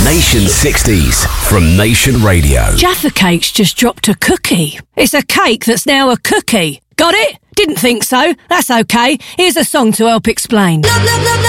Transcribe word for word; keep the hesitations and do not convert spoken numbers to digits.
Nation sixties from Nation Radio. Jaffa Cake's just dropped a cookie. It's a cake that's now a cookie. Got it? Didn't think so. That's okay. Here's a song to help explain. Love, love, love, love.